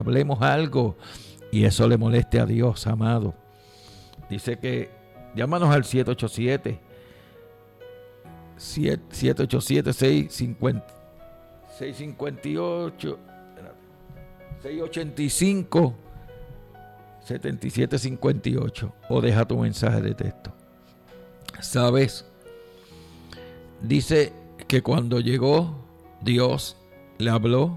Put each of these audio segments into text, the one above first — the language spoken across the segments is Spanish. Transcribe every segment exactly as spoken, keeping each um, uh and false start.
hablemos algo y eso le moleste a Dios, amado. Dice que llámanos al siete ocho siete, siete ocho siete, seis cinco ocho, seis ocho cinco, siete siete cinco ocho, o deja tu mensaje de texto. ¿Sabes? Dice que cuando llegó, Dios le habló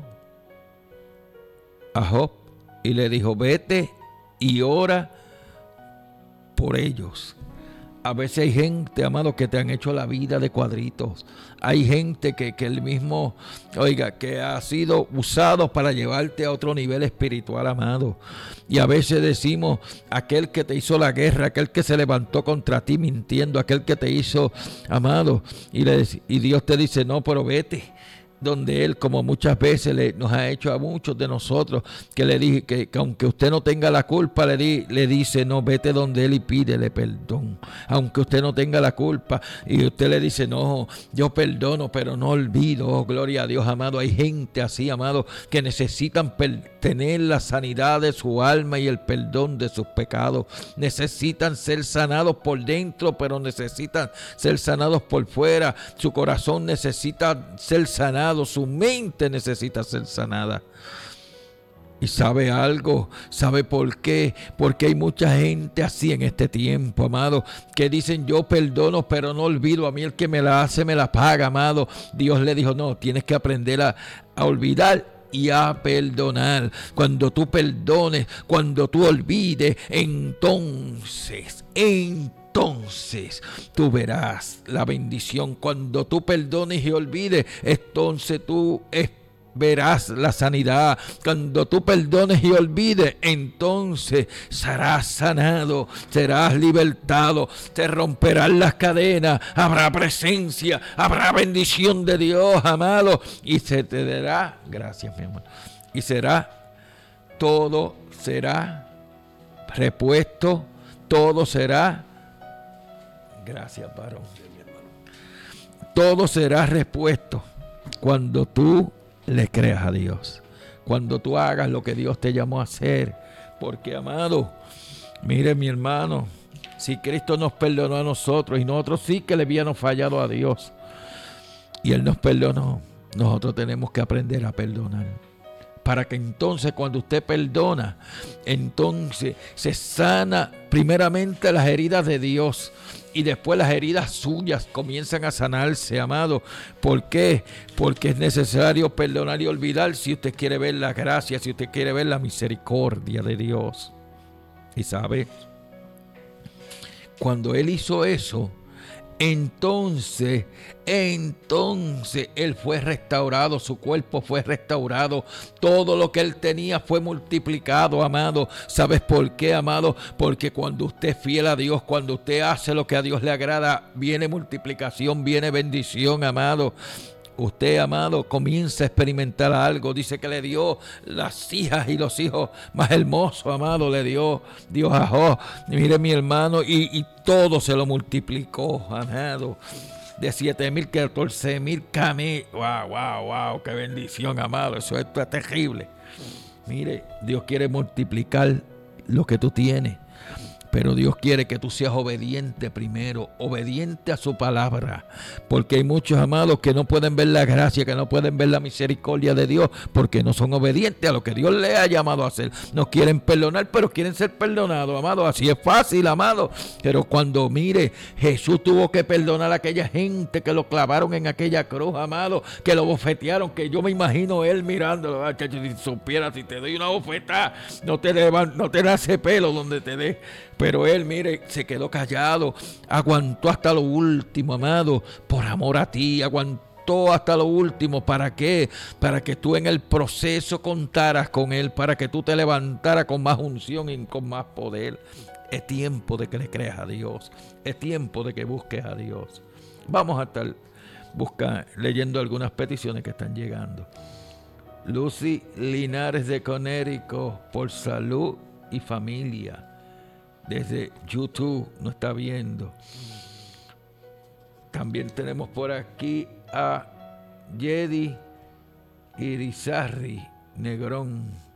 a Job y le dijo: vete y ora por ellos. A veces hay gente, amado, que te han hecho la vida de cuadritos. Hay gente que, que el mismo, oiga, que ha sido usado para llevarte a otro nivel espiritual, amado. Y a veces decimos, aquel que te hizo la guerra, aquel que se levantó contra ti mintiendo, aquel que te hizo, amado. Y, le, y Dios te dice: no, pero vete donde Él, como muchas veces le, nos ha hecho a muchos de nosotros, que le dije que, que aunque usted no tenga la culpa, le, di, le dice: no, vete donde Él y pídele perdón, aunque usted no tenga la culpa. Y usted le dice: no, yo perdono, pero no olvido. Oh, gloria a Dios, amado. Hay gente así, amado, que necesitan tener la sanidad de su alma y el perdón de sus pecados. Necesitan ser sanados por dentro, pero necesitan ser sanados por fuera. Su corazón necesita ser sanado, su mente necesita ser sanada. Y sabe algo, sabe por qué, porque hay mucha gente así en este tiempo, amado, que dicen: yo perdono, pero no olvido. A mí el que me la hace me la paga, amado. Dios le dijo: no, tienes que aprender a, a olvidar y a perdonar. Cuando tú perdones, cuando tú olvides, entonces, entonces Entonces tú verás la bendición. Cuando tú perdones y olvides, entonces tú verás la sanidad. Cuando tú perdones y olvides, entonces serás sanado, serás libertado, te romperán las cadenas, habrá presencia, habrá bendición de Dios, amado, y se te dará, gracias mi hermano, y será, todo será repuesto, todo será, gracias, varón. Todo será repuesto cuando tú le creas a Dios. Cuando tú hagas lo que Dios te llamó a hacer. Porque, amado, mire mi hermano, si Cristo nos perdonó a nosotros y nosotros sí que le habíamos fallado a Dios y Él nos perdonó, nosotros tenemos que aprender a perdonar. Para que entonces cuando usted perdona, entonces se sana primeramente las heridas de Dios y después las heridas suyas comienzan a sanarse, amado. ¿Por qué? Porque es necesario perdonar y olvidar si usted quiere ver la gracia, si usted quiere ver la misericordia de Dios. Y sabe, cuando Él hizo eso, Entonces, entonces Él fue restaurado, su cuerpo fue restaurado, todo lo que Él tenía fue multiplicado, amado. ¿Sabes por qué, amado? Porque cuando usted es fiel a Dios, cuando usted hace lo que a Dios le agrada, viene multiplicación, viene bendición, amado. Usted, amado, comienza a experimentar algo. Dice que le dio las hijas y los hijos más hermosos, amado, le dio Dios a Job. Mire mi hermano, y, y todo se lo multiplicó, amado. De siete mil, catorce mil camellos. Wow, wow, wow, qué bendición, amado. Eso es terrible. Mire, Dios quiere multiplicar lo que tú tienes. Pero Dios quiere que tú seas obediente primero, obediente a su palabra. Porque hay muchos, amados, que no pueden ver la gracia, que no pueden ver la misericordia de Dios, porque no son obedientes a lo que Dios les ha llamado a hacer. No quieren perdonar, pero quieren ser perdonados, amados. Así es fácil, amados. Pero cuando, mire, Jesús tuvo que perdonar a aquella gente que lo clavaron en aquella cruz, amado, que lo bofetearon, que yo me imagino él mirándolo. Ah, chacho, si supiera, si te doy una bofetada, no te, levan, no te nace pelo donde te dé. Pero él, mire, se quedó callado, aguantó hasta lo último, amado, por amor a ti, aguantó hasta lo último. ¿Para qué? Para que tú en el proceso contaras con él, para que tú te levantaras con más unción y con más poder. Es tiempo de que le creas a Dios, es tiempo de que busques a Dios. Vamos a estar buscando, leyendo algunas peticiones que están llegando. Lucy Linares de Conérico, por salud y familia. Desde YouTube nos está viendo. También tenemos por aquí a Yedi Irizarry Negrón.